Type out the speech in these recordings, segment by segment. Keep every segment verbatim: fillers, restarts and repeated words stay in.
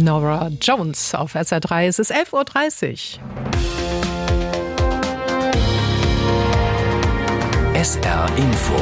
Nora Jones auf S R drei. Es ist elf Uhr dreißig. S R Info.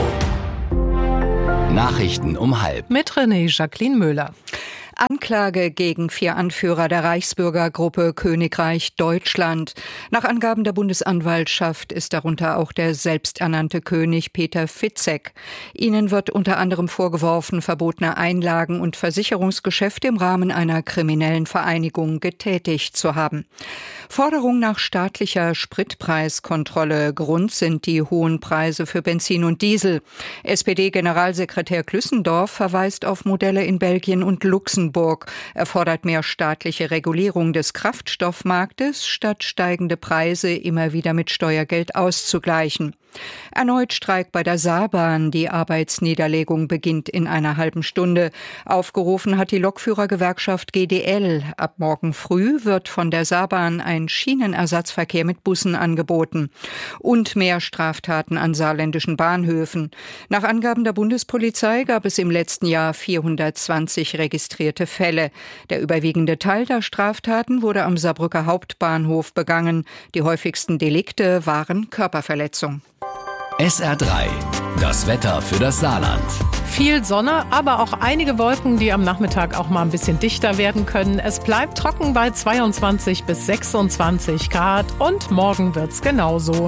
Nachrichten um halb. Mit René Jacqueline Müller. Anklage gegen vier Anführer der Reichsbürgergruppe Königreich Deutschland. Nach Angaben der Bundesanwaltschaft ist darunter auch der selbsternannte König Peter Fitzek. Ihnen wird unter anderem vorgeworfen, verbotene Einlagen und Versicherungsgeschäfte im Rahmen einer kriminellen Vereinigung getätigt zu haben. Forderung nach staatlicher Spritpreiskontrolle. Grund sind die hohen Preise für Benzin und Diesel. S P D-Generalsekretär Klüssendorf verweist auf Modelle in Belgien und Luxemburg. Er fordert mehr staatliche Regulierung des Kraftstoffmarktes, statt steigende Preise immer wieder mit Steuergeld auszugleichen. Erneut Streik bei der Saarbahn. Die Arbeitsniederlegung beginnt in einer halben Stunde. Aufgerufen hat die Lokführergewerkschaft G D L. Ab morgen früh wird von der Saarbahn ein Schienenersatzverkehr mit Bussen angeboten. Und mehr Straftaten an saarländischen Bahnhöfen. Nach Angaben der Bundespolizei gab es im letzten Jahr vierhundertzwanzig registrierte Fälle. Der überwiegende Teil der Straftaten wurde am Saarbrücker Hauptbahnhof begangen. Die häufigsten Delikte waren Körperverletzung. S R drei. Das Wetter für das Saarland. Viel Sonne, aber auch einige Wolken, die am Nachmittag auch mal ein bisschen dichter werden können. Es bleibt trocken bei zweiundzwanzig bis sechsundzwanzig Grad und morgen wird's genauso.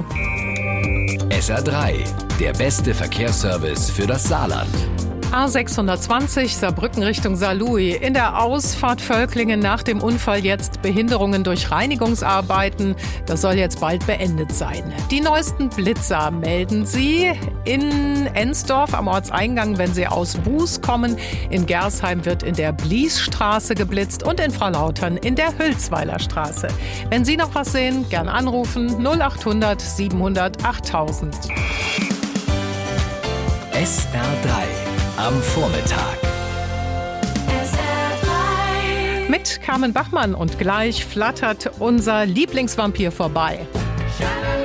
S R drei. Der beste Verkehrsservice für das Saarland. A sechshundertzwanzig Saarbrücken Richtung Saarlouis. In der Ausfahrt Völklingen nach dem Unfall jetzt Behinderungen durch Reinigungsarbeiten. Das soll jetzt bald beendet sein. Die neuesten Blitzer melden Sie in Ensdorf am Ortseingang, wenn Sie aus Buß kommen. In Gersheim wird in der Bliesstraße geblitzt und in Frau-Lautern in der Hülsweiler Straße. Wenn Sie noch was sehen, gern anrufen null acht hundert siebenhundert achttausend. S R drei. Am Vormittag. Mit Carmen Bachmann und gleich flattert unser Lieblingsvampir vorbei.